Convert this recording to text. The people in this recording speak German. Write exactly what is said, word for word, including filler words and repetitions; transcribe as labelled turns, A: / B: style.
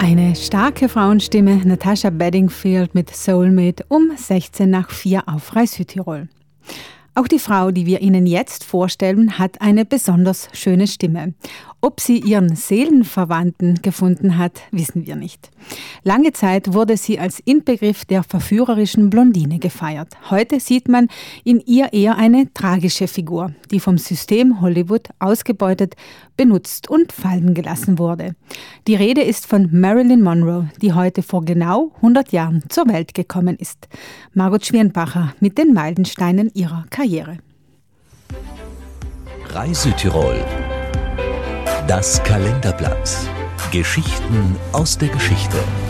A: Eine starke Frauenstimme, Natasha Bedingfield mit Soulmate um sechzehn nach vier auf Rai Südtirol. Auch die Frau, die wir Ihnen jetzt vorstellen, hat eine besonders schöne Stimme. Ob sie ihren Seelenverwandten gefunden hat, wissen wir nicht. Lange Zeit wurde sie als Inbegriff der verführerischen Blondine gefeiert. Heute sieht man in ihr eher eine tragische Figur, die vom System Hollywood ausgebeutet, benutzt und fallen gelassen wurde. Die Rede ist von Marilyn Monroe, die heute vor genau hundert Jahren zur Welt gekommen ist. Margot Schwirnbacher mit den Meilensteinen ihrer Karriere.
B: Rai Südtirol. Das Kalenderblatt. Geschichten aus der Geschichte.